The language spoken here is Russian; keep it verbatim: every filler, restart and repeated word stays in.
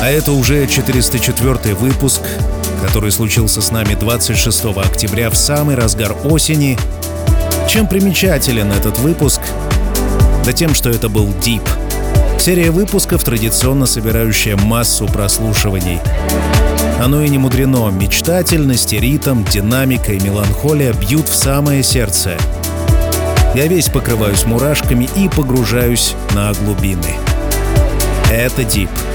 А это уже четыреста четвёртый выпуск, который случился с нами двадцать шестого октября в самый разгар осени. Чем примечателен этот выпуск? Да тем, что это был Deep. Серия выпусков, традиционно собирающая массу прослушиваний. Оно и не мудрено. Мечтательность, ритм, динамика и меланхолия бьют в самое сердце. Я весь покрываюсь мурашками и погружаюсь на глубины. Это Deep.